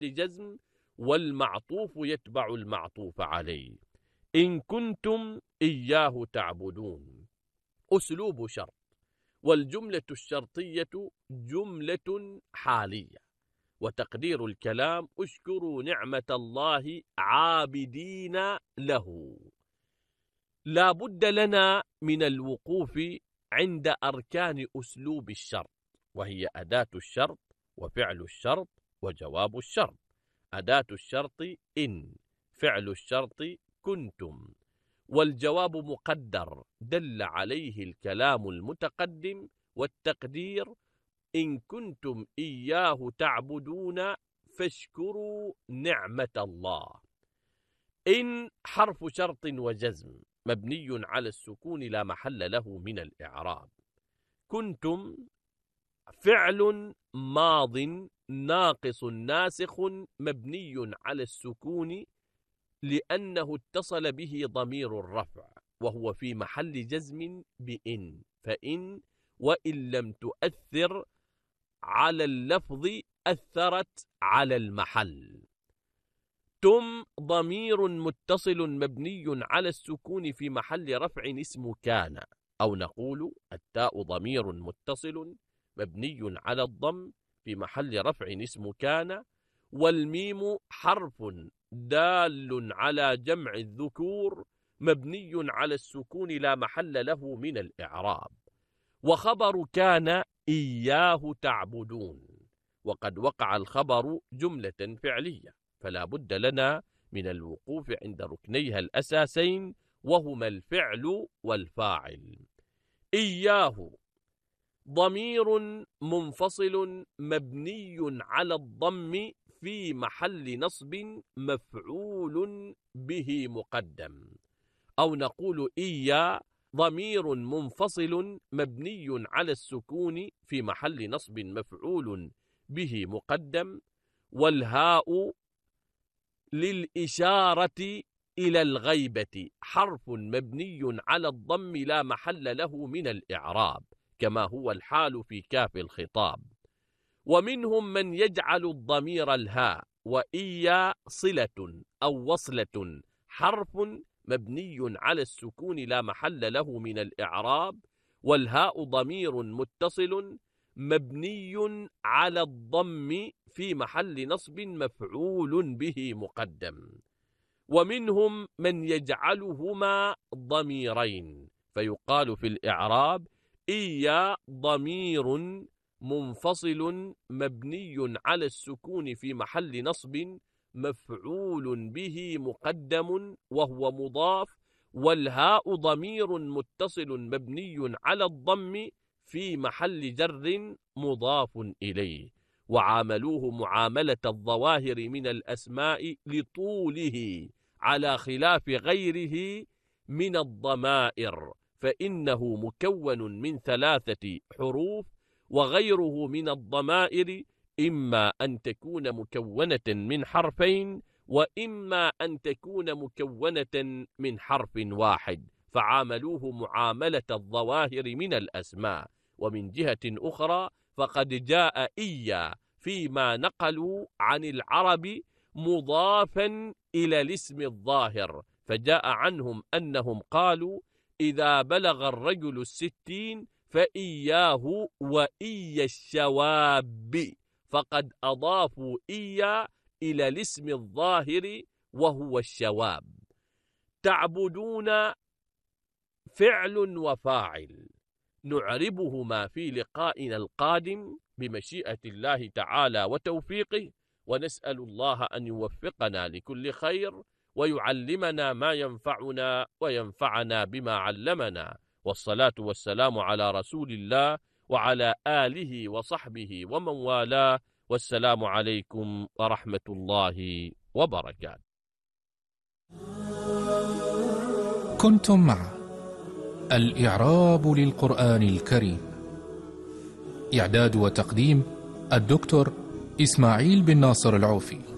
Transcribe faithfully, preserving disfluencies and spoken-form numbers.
جزم، والمعطوف يتبع المعطوف عليه. إن كنتم إياه تعبدون أسلوب شرط، والجملة الشرطية جملة حالية، وتقدير الكلام اشكروا نعمة الله عابدين له. لا بد لنا من الوقوف عند أركان أسلوب الشرط، وهي أداة الشرط وفعل الشرط وجواب الشرط. أداة الشرط إن، فعل الشرط كنتم، والجواب مقدر دل عليه الكلام المتقدم، والتقدير إن كنتم إياه تعبدون فاشكروا نعمة الله. إن حرف شرط وجزم مبني على السكون لا محل له من الإعراب. كنتم فعل ماض ناقص ناسخ مبني على السكون لأنه اتصل به ضمير الرفع، وهو في محل جزم بإن، فإن وإن لم تؤثر على اللفظ أثرت على المحل. تم ضمير متصل مبني على السكون في محل رفع اسم كان، أو نقول التاء ضمير متصل مبني على الضم في محل رفع اسم كان، والميم حرف دال على جمع الذكور مبني على السكون لا محل له من الإعراب. وخبر كان إياه تعبدون، وقد وقع الخبر جملة فعلية، فلا بد لنا من الوقوف عند ركنيها الأساسين، وهما الفعل والفاعل. إياه ضمير منفصل مبني على الضم في محل نصب مفعول به مقدم، أو نقول إيا ضمير منفصل مبني على السكون في محل نصب مفعول به مقدم، والهاء للإشارة إلى الغيبة حرف مبني على الضم لا محل له من الإعراب، كما هو الحال في كاف الخطاب. ومنهم من يجعل الضمير الهاء وإيا صلة أو وصلة حرف مبني على السكون لا محل له من الإعراب، والهاء ضمير متصل مبني على الضم في محل نصب مفعول به مقدم. ومنهم من يجعلهما ضميرين، فيقال في الإعراب إيا ضمير منفصل مبني على السكون في محل نصب مفعول به مقدم وهو مضاف، والهاء ضمير متصل مبني على الضم في محل جر مضاف إليه. وعاملوه معاملة الظواهر من الأسماء لطوله على خلاف غيره من الضمائر، فإنه مكون من ثلاثة حروف، وغيره من الضمائر إما أن تكون مكونة من حرفين، وإما أن تكون مكونة من حرف واحد، فعاملوه معاملة الظواهر من الأسماء. ومن جهة أخرى فقد جاء إيا فيما نقلوا عن العرب مضافا إلى الاسم الظاهر، فجاء عنهم أنهم قالوا إذا بلغ الرجل الستين فإياه وإيا الشواب، فقد أضافوا إيا إلى الاسم الظاهر وهو الشواب. تعبدون فعل وفاعل نعربهما في لقائنا القادم بمشيئة الله تعالى وتوفيقه، ونسأل الله أن يوفقنا لكل خير ويعلمنا ما ينفعنا وينفعنا بما علمنا، والصلاة والسلام على رسول الله وعلى آله وصحبه ومن والاه، والسلام عليكم ورحمة الله وبركاته. كنتم مع الإعراب للقرآن الكريم، إعداد وتقديم الدكتور إسماعيل بن ناصر العوفي.